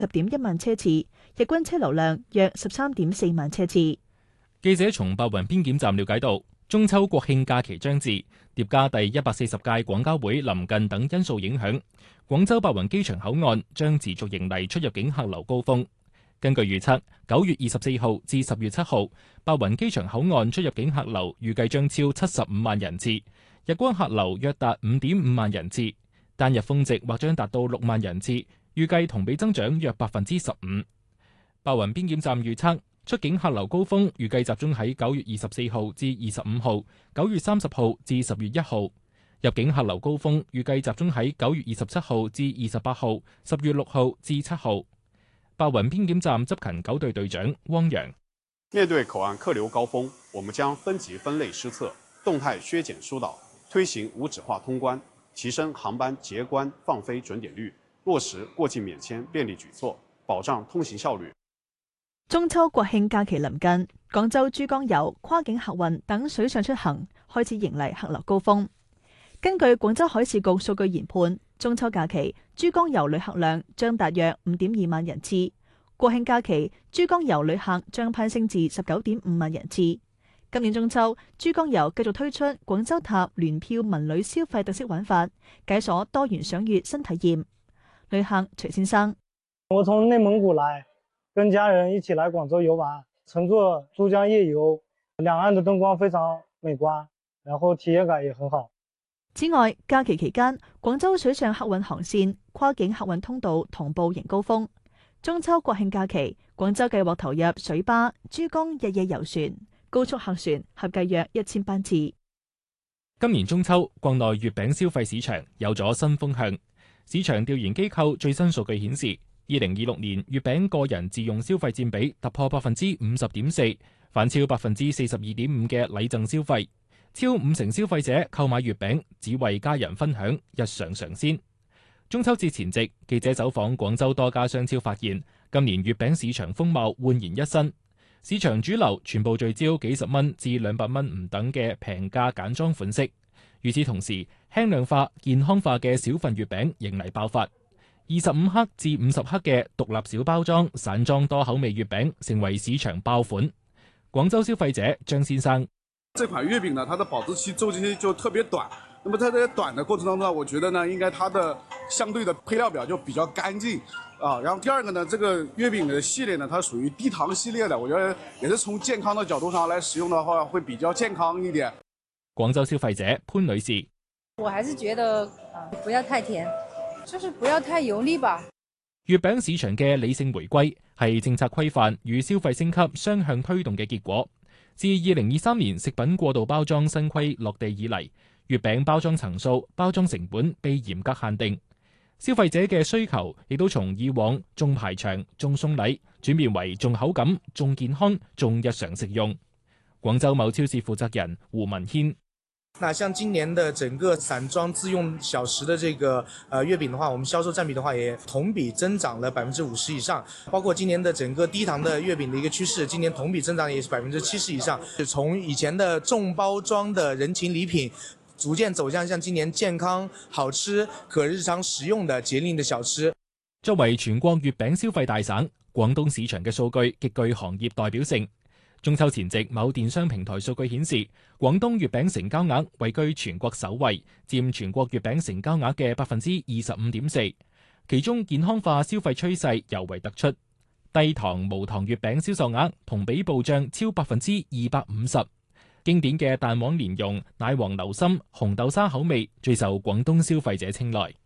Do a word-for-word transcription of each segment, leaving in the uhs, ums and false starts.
十點一萬車次，日均車流量約十三點四萬車次。 記者從白雲邊檢站了解到，中秋國慶假期將至，疊加第一百四十屆廣交會臨近等因素影響，廣州白雲機場口岸將持續迎嚟出入境客流高峰。根據預測，九月二十四號至十月七號，白雲機場口岸出入境客流預計將超七十五萬人次，日均客流約達五點五萬人次，單日峰值或將達到六萬人次，預計同比增長約百分之十五。白雲邊檢站預測，出境客流高峰預計集中喺九月二十四號至二十五號、九月三十號至十月一號；入境客流高峰預計集中喺九月二十七號至二十八號、十月六號至七號。白雲邊檢站執勤九隊隊長汪洋： 面對口岸客流高峰，我們將分級分類施策，動態削減疏導，推行無紙化通關，提升航班結關放飛準點率，落實過境免簽便利舉措，保障通行效率。 中秋國慶假期臨近，廣州珠江遊、跨境客運等水上出行開始迎嚟客流高峰。根據廣州海事局數據研判，中秋假期珠江遊旅客量將達約五點二萬人次，國慶假期珠江遊旅客將攀升至十九點五萬人次。今年中秋，珠江遊繼續推出廣州塔聯票文旅消費特色玩法，解鎖多元賞月新體驗。旅客徐先生： 我從內蒙古來，跟家人一起來廣州遊玩，乘坐珠江夜遊，兩岸的燈光非常美觀，然後體驗感也很好。 此外，假期期間，廣州水上客運航線、跨境客運通道同步迎高峰。中秋國慶假期，廣州計劃投入水巴、珠江日夜遊船、高速客船，合計約一千班次。 今年中秋，國內月餅消費市場有咗新風向。市場調研機構最新數據顯示，二零二六年月餅個人自用消費佔比突破百分之五十點四，反超百分之四十二點五嘅禮贈消費。超五成消費者購買月餅只為家人分享，日常嘗鮮。中秋節前夕，記者走訪廣州多家商超，發現今年月餅市場風貌煥然一新。市場主流全部聚焦幾十蚊至兩百蚊唔等嘅平價簡裝款式。與此同時，輕量化、健康化嘅小份月餅迎嚟爆發。二十五克至五十克嘅獨立小包裝散裝多口味月餅成為市場爆款。廣州消費者張先生： 這款月餅呢，它的保質期、周期就特別短。那麼在這些短的過程當中，我覺得呢，應該它的相對的配料表就比較乾淨啊。然後第二個呢，這個月餅的系列呢，它屬於低糖系列的，我覺得也是從健康的角度上來使用的話，會比較健康一點。 廣州消費者潘女士： 我還是覺得啊，不要太甜，就是不要太油膩吧。 月餅市場嘅理性回歸係政策規範與消費升級雙向推動嘅結果。自二零二三年食品過度包裝新規落地以嚟，月餅包裝層數、包裝成本被嚴格限定，消費者嘅需求亦都從以往重排場、重送禮轉變為重口感、重健康、重日常食用。廣州某超市負責人胡文軒： 那像今年的整個散裝自用小食的這個呃月餅的話，我們銷售佔比的話也同比增長了百分之五十以上。包括今年的整個低糖的月餅的一個趨勢，今年同比增長也是百分之七十以上。從以前的重包裝的人情禮品，逐漸走向像今年健康、好吃、可日常食用的節令的小吃。 作為全國月餅消費大省，廣東市場嘅數據極具行業代表性。中秋前夕，某電商平台數據顯示，廣東月餅成交額位居全國首位，佔全國月餅成交額嘅百分之二十五點四。其中健康化消費趨勢尤為突出，低糖無糖月餅銷售額同比暴漲超百分之二百五十。經典嘅蛋黃蓮蓉、奶黃流心、紅豆沙口味最受廣東消費者青睞。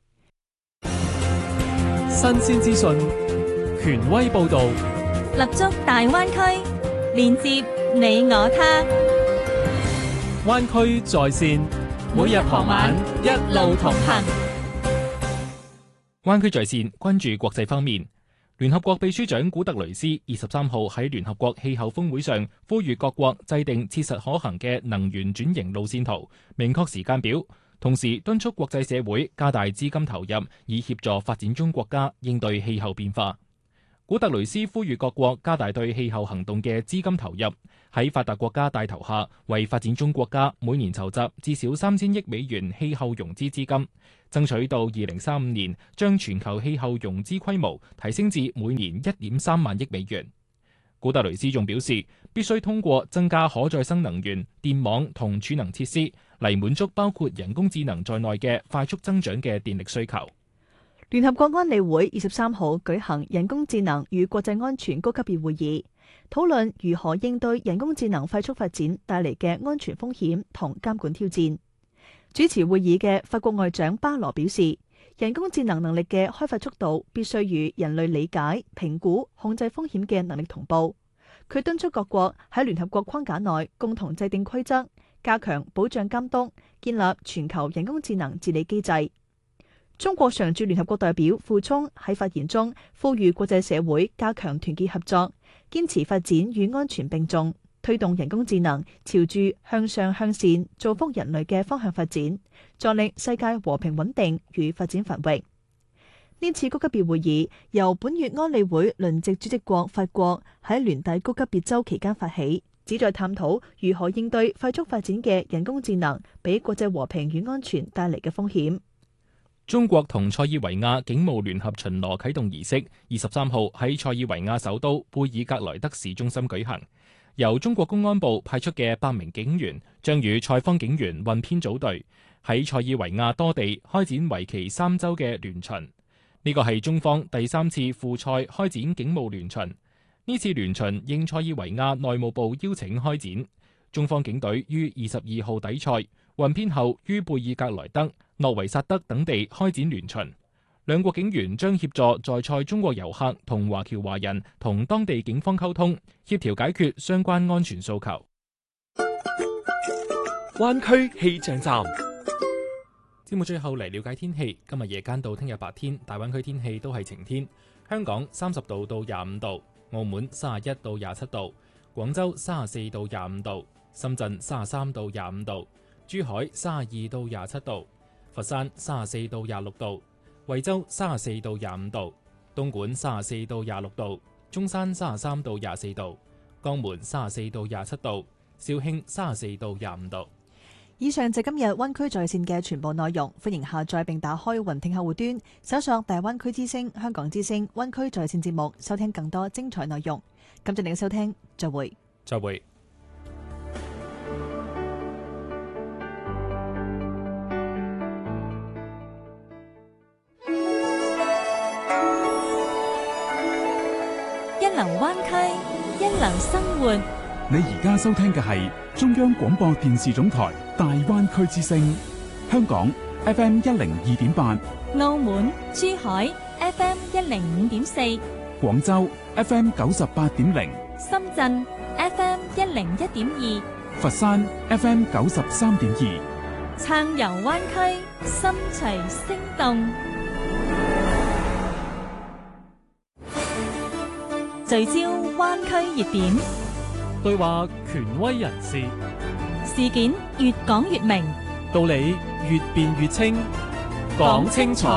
新鮮資訊，權威報導， 立足大灣區，連接你我他。 灣區在線，每日傍晚一路同行。 灣區在線關注國際方面。聯合國秘書長古特雷斯二十三號喺聯合國氣候峰會上呼籲各國制定切實可行嘅能源轉型路線圖，明確時間表，同時敦促國際社會加大資金投入，以協助發展中國家應對氣候變化。 古特雷斯呼籲各國加大對氣候行動嘅資金投入，喺發達國家帶頭下，為發展中國家每年籌集至少三千億美元氣候融資資金，爭取到二零三五年將全球氣候融資規模提升至每年一點三萬億美元。古特雷斯仲表示，必須通過增加可再生能源、電網同儲能設施嚟滿足包括人工智能在內嘅快速增長嘅電力需求。 聯合國安理會二十三號舉行人工智能與國際安全高級別會議，討論如何應對人工智能快速發展帶嚟嘅安全風險同監管挑戰。主持會議嘅法國外長巴羅表示，人工智能能力嘅開發速度必須與人類理解、評估、控制風險嘅能力同步。佢敦促各國喺聯合國框架內共同制定規則，加強保障監督，建立全球人工智能治理機制。中國常駐聯合國代表傅聰喺發言中呼籲國際社會加強團結合作，堅持發展與安全並重，推動人工智能朝住向上向善、造福人類嘅方向發展，助力世界和平穩定與發展繁榮。呢次高級別會議由本月安理會輪值主席國法國喺聯大高級別周期間發起，旨在探討如何應對快速發展嘅人工智能俾國際和平與安全帶嚟嘅風險。 中國同塞爾維亞警務聯合巡邏啟動儀式二十三號喺塞爾維亞首都貝爾格萊德市中心舉行，由中國公安部派出嘅八名警員將與塞方警員混編組隊，喺塞爾維亞多地開展為期三週嘅聯巡。呢個係中方第三次赴塞開展警務聯巡。呢次聯巡應塞爾維亞內務部邀請開展。中方警隊於二十二號抵塞，混編後於貝爾格萊德、諾維薩德等地開展聯巡。兩國警員將協助在塞中國遊客同華僑華人同當地警方溝通，協調解決相關安全訴求。 灣區氣象站。 節目最後嚟了解天氣。今日夜間到聽日白天，大灣區天氣都係晴天。香港三十度到廿五度，澳門三十一到廿七度，廣州三十四到廿五度，深圳三十三到廿五度，珠海三十二到廿七度，佛山三十四到廿六度，惠州三十四到廿五度，東莞三十四到廿六度，中山三十三到廿四度，江門三十四到廿七度，肇慶三十四到廿五度。 以上就今日灣區在線嘅全部內容，歡迎下載並打開雲聽客戶端，搜索大灣區之聲、香港之聲、灣區在線節目，收聽更多精彩內容。感謝你嘅收聽，再會。 再會。 一流灣區，一流生活。 你而家收聽嘅係中央廣播電視總台大灣區之聲，香港 F M 一零二點八， 澳門、珠海 F M 一零五點四， 廣州 F M 九十八點零， 深圳 F M 一零一點二， 佛山 F M 九十三點二。 撐遊灣區，心隨聲動。聚焦灣區熱點， 對話權威人士， 事件越講越明， 道理越辯越清，講清楚，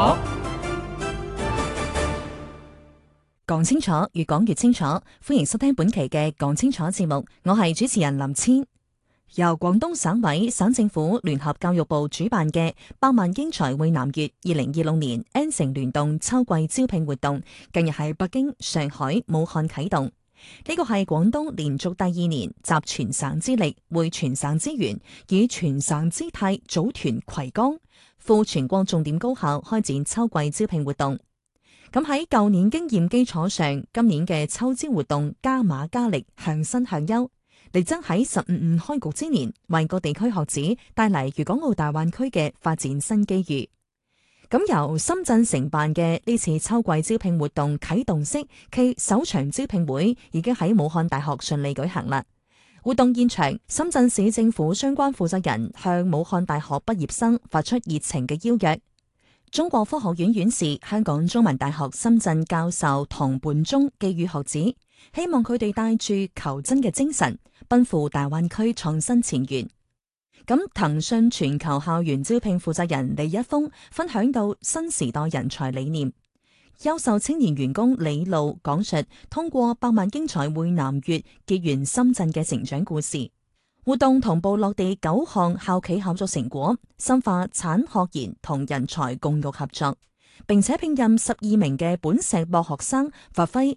講清楚，越講越清楚。歡迎收聽本期嘅講清楚節目，我係主持人林千。由廣東省委、省政府聯合教育部主辦嘅百萬英才匯南粵二零二六年 N 城聯動秋季招聘活動，近日喺北京、上海、武漢啟動。呢個係廣東連續第二年集全省之力、匯全省資源，以全省姿態組團葵江赴全國重點高校開展秋季招聘活動。咁喺舊年經驗基礎上，今年嘅秋招活動加碼加力，向新向優，力爭喺十五五開局之年，為各地區學子帶嚟粵港澳大灣區嘅發展新機遇。咁由深圳承辦嘅呢次秋季招聘活動啟動式暨首場招聘會已經喺武漢大學順利舉行啦。活動現場，深圳市政府相關負責人向武漢大學畢業生發出熱情嘅邀約。中國科學院院士、香港中文大學深圳教授唐半忠寄語學子，希望佢哋帶住求真嘅精神，奔赴大灣區創新前沿。咁騰訊全球校園招聘負責人李一峰分享到新時代人才理念， 優秀青年員工李路講述通過百萬英才會南粵結緣深圳嘅成長故事。活動同步落地九項校企合作成果，深化產學研同人才共育合作，並且聘任十二名嘅本碩博學生，發揮